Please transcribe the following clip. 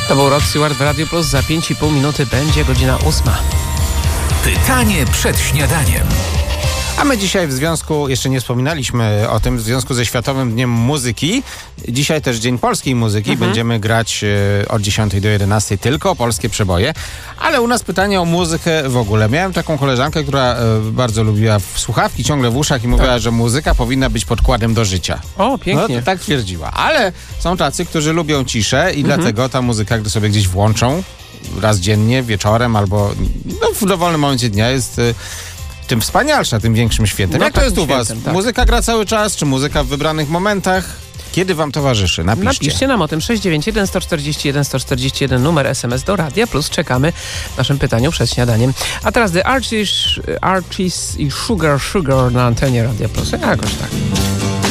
To był Rod Stewart w Radio Plus. Za 5,5 minuty będzie godzina 8. Pytanie przed śniadaniem. A my dzisiaj w związku, jeszcze nie wspominaliśmy o tym, w związku ze Światowym Dniem Muzyki, dzisiaj też Dzień Polskiej Muzyki, będziemy grać od 10 do 11 tylko polskie przeboje, ale u nas pytanie o muzykę w ogóle. Miałem taką koleżankę, która bardzo lubiła słuchawki ciągle w uszach i mówiła, że muzyka powinna być podkładem do życia. O, pięknie. No, tak twierdziła, ale są tacy, którzy lubią ciszę i dlatego ta muzyka, gdy sobie gdzieś włączą raz dziennie, wieczorem albo w dowolnym momencie dnia jest... tym wspanialsza, tym większym świętem. No, jak to jest u was? świętem, tak. Muzyka gra cały czas, czy muzyka w wybranych momentach? Kiedy wam towarzyszy? Napiszcie nam o tym 691 141 141 numer SMS do Radia Plus. Czekamy w naszym pytaniu przed śniadaniem. A teraz The Archies i Sugar na antenie Radia Plus. Jakoś tak.